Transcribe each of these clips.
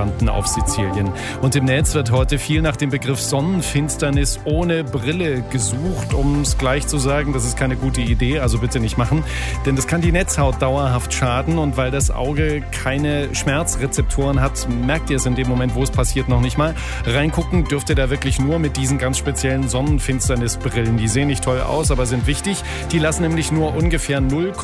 entstanden auf Sizilien. Und im Netz wird heute viel nach dem Begriff Sonnenfinsternis ohne Brille gesucht. Um es gleich zu sagen, das ist keine gute Idee, also bitte nicht machen. Denn das kann die Netzhaut dauerhaft schaden. Und weil das Auge keine Schmerzrezeptoren hat, merkt ihr es in dem Moment, wo es passiert, noch nicht mal. Reingucken dürft ihr da wirklich nur mit diesen ganz speziellen Sonnenfinsternisbrillen. Die sehen nicht toll aus, aber sind wichtig. Die lassen nämlich nur ungefähr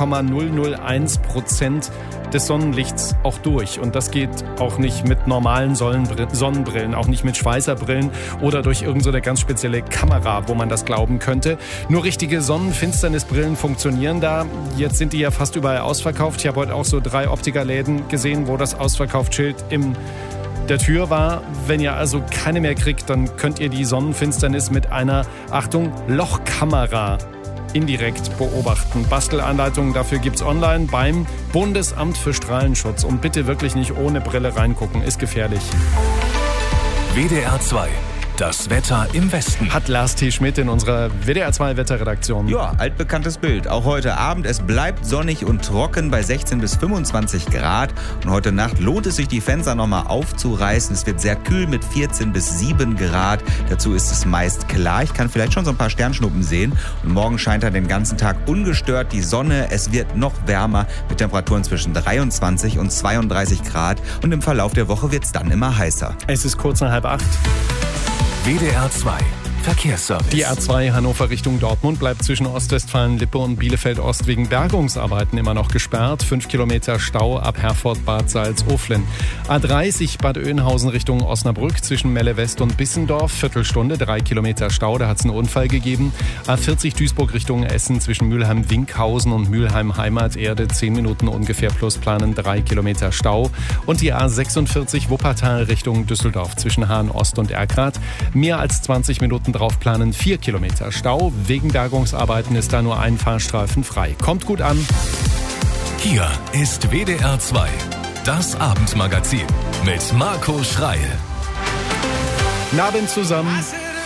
0,001% des Sonnenlichts auch durch. Und das geht auch nicht mit normalen Sonnenbrillen, auch nicht mit Schweißerbrillen oder durch irgendeine ganz spezielle Kamera, wo man das glauben könnte. Nur richtige Sonnenfinsternisbrillen funktionieren da. Jetzt sind die ja fast überall ausverkauft. Ich habe heute auch so 3 Optikerläden gesehen, wo das Ausverkauft-Schild in der Tür war. Wenn ihr also keine mehr kriegt, dann könnt ihr die Sonnenfinsternis mit einer, Achtung, Lochkamera indirekt beobachten. Bastelanleitungen dafür gibt's online beim Bundesamt für Strahlenschutz. Und bitte wirklich nicht ohne Brille reingucken, ist gefährlich. WDR 2. Das Wetter im Westen. Hat Lars T. Schmidt in unserer WDR 2 Wetterredaktion. Ja, altbekanntes Bild. Auch heute Abend. Es bleibt sonnig und trocken bei 16 bis 25 Grad. Und heute Nacht lohnt es sich, die Fenster nochmal aufzureißen. Es wird sehr kühl mit 14 bis 7 Grad. Dazu ist es meist klar. Ich kann vielleicht schon so ein paar Sternschnuppen sehen. Und morgen scheint dann den ganzen Tag ungestört die Sonne. Es wird noch wärmer mit Temperaturen zwischen 23 und 32 Grad. Und im Verlauf der Woche wird es dann immer heißer. Es ist kurz nach 7:30. WDR 2 Verkehrsservice. Die A2 Hannover Richtung Dortmund bleibt zwischen Ostwestfalen-Lippe und Bielefeld-Ost wegen Bergungsarbeiten immer noch gesperrt. 5 Kilometer Stau ab Herford, Bad Salzuflen. A30 Bad Oeynhausen Richtung Osnabrück zwischen Melle West und Bissendorf. Viertelstunde, 3 Kilometer Stau, da hat es einen Unfall gegeben. A40 Duisburg Richtung Essen zwischen Mülheim-Winkhausen und Mülheim-Heimaterde. 10 Minuten ungefähr plus planen, 3 Kilometer Stau. Und die A46 Wuppertal Richtung Düsseldorf zwischen Hahn-Ost und Erkrath. Mehr als 20 Minuten drauf planen, 4 Kilometer Stau. Wegen Bergungsarbeiten ist da nur ein Fahrstreifen frei. Kommt gut an. Hier ist WDR 2, das Abendmagazin mit Marco Schreil. Guten Abend zusammen.